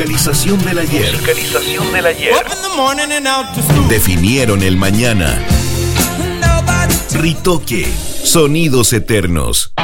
Musicalización del ayer. Musicalización del ayer. Definieron el mañana. Ritoque. Sonidos eternos.